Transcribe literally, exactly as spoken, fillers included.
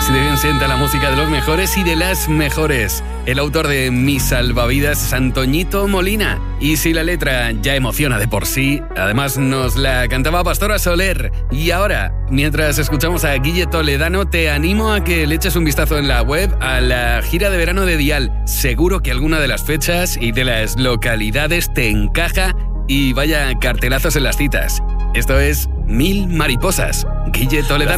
Así de bien sienta la música de los mejores y de las mejores. El autor de Mis salvavidas es Antoñito Molina. Y si la letra ya emociona de por sí, además nos la cantaba Pastora Soler. Y ahora, mientras escuchamos a Guille Toledano, te animo a que le eches un vistazo en la web a la gira de verano de Dial. Seguro que alguna de las fechas y de las localidades te encaja y vaya cartelazos en las citas. Esto es Mil mariposas. Guille Toledano.